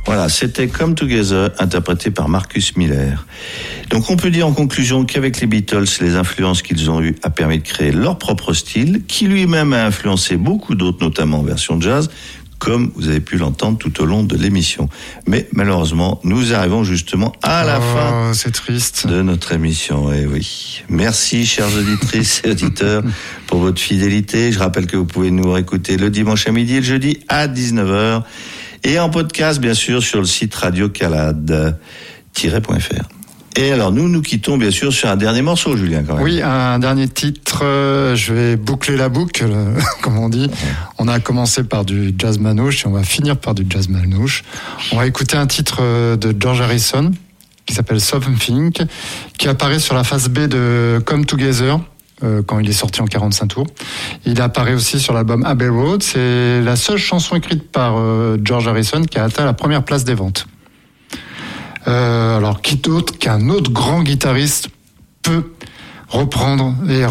Voilà, c'était Come Together, interprété par Marcus Miller. Donc on peut dire en conclusion qu'avec les Beatles, les influences qu'ils ont eues a permis de créer leur propre style, qui lui-même a influencé beaucoup d'autres, notamment en version jazz, comme vous avez pu l'entendre tout au long de l'émission. Mais malheureusement, nous arrivons justement à la fin c'est triste. De notre émission. Et oui. Merci, chères auditrices et auditeurs, pour votre fidélité. Je rappelle que vous pouvez nous réécouter le dimanche à midi et le jeudi à 19h. Et en podcast, bien sûr, sur le site radiocalade-fr. Et alors, nous quittons, bien sûr, sur un dernier morceau, Julien, quand même. Oui, un dernier titre. Je vais boucler la boucle, comme on dit. On a commencé par du jazz manouche et on va finir par du jazz manouche. On va écouter un titre de George Harrison qui s'appelle Something, qui apparaît sur la face B de Come Together, quand il est sorti en 45 tours. Il apparaît aussi sur l'album Abbey Road. C'est la seule chanson écrite par George Harrison qui a atteint la première place des ventes. Alors, qui d'autre qu'un autre grand guitariste peut reprendre et